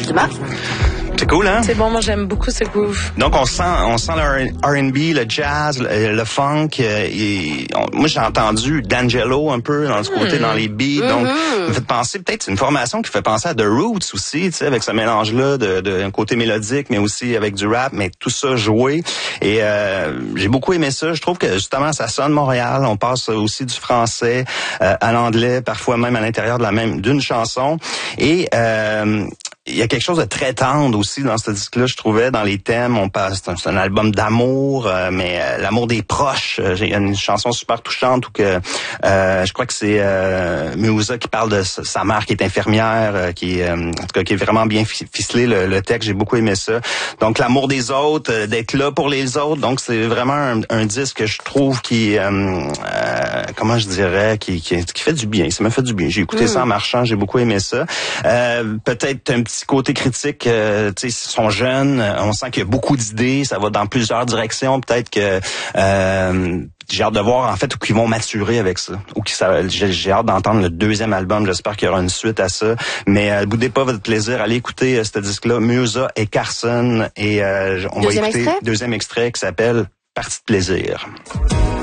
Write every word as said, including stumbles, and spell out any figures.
Absolument. C'est cool, hein? C'est bon, moi j'aime beaucoup ce groove. Donc on sent, on sent le R and B, le jazz, le, le funk. Euh, et on, moi j'ai entendu D'Angelo un peu dans ce côté, mmh. dans les beats. Donc Mmh. ça me fait penser, peut-être c'est une formation qui fait penser à The Roots aussi, tu sais, avec ce mélange-là de, de un côté mélodique, mais aussi avec du rap, mais tout ça joué. Et euh, j'ai beaucoup aimé ça. Je trouve que justement ça sonne Montréal. On passe aussi du français euh, à l'anglais, parfois même à l'intérieur de la même d'une chanson. Et euh, il y a quelque chose de très tendre aussi dans ce disque-là, je trouvais, dans les thèmes. On passe, c'est un, c'est un album d'amour, euh, mais euh, l'amour des proches. J'ai une chanson super touchante où que euh, je crois que c'est euh, Musa qui parle de sa mère qui est infirmière, euh, qui est euh, en tout cas qui est vraiment bien ficelé le, le texte. J'ai beaucoup aimé ça. Donc l'amour des autres, euh, d'être là pour les autres. Donc c'est vraiment un, un disque que je trouve qui, euh, euh, comment je dirais, qui, qui, qui fait du bien. Ça m'a fait du bien. J'ai écouté mmh. ça en marchant. J'ai beaucoup aimé ça. Euh, peut-être un petit côté critique, euh, tu sais, ils sont jeunes, on sent qu'il y a beaucoup d'idées, ça va dans plusieurs directions, peut-être que euh, j'ai hâte de voir en fait où ils vont maturer avec ça, ou qui ça, j'ai, j'ai hâte d'entendre le deuxième album, j'espère qu'il y aura une suite à ça, mais euh, boudez pas votre plaisir, allez écouter euh, ce disque-là, Musa et Carson, et euh, on deuxième va écouter extrait? deuxième extrait qui s'appelle Partie de plaisir.